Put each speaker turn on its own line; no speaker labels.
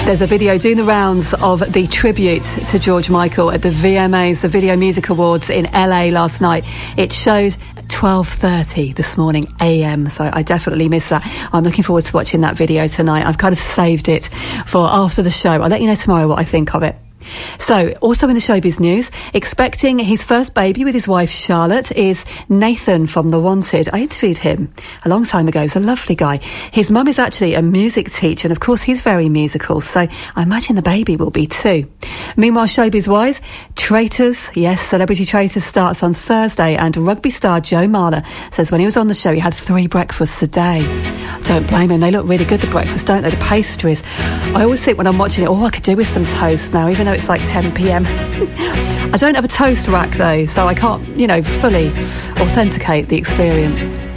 There's a video doing the rounds of the tribute to George Michael at the VMAs, the Video Music Awards in LA last night. It showed 12:30 this morning AM, so I definitely missed that. I'm looking forward to watching that video tonight. I've kind of saved it for after the show. I'll let you know tomorrow what I think of it. So, also in the showbiz news, expecting his first baby with his wife Charlotte is Nathan from The Wanted. I interviewed him a long time ago. He's a lovely guy. His mum is actually a music teacher, and of course he's very musical, so I imagine the baby will be too. Meanwhile, showbiz-wise, Traitors, yes, Celebrity Traitors starts on Thursday, and rugby star Joe Marler says when he was on the show he had 3 breakfasts a day. Don't blame him, they look really good, the breakfast, don't they, the pastries. I always think when I'm watching it, I could do with some toast now, even though it's like 10 p.m. I don't have a toast rack though, so I can't, fully authenticate the experience.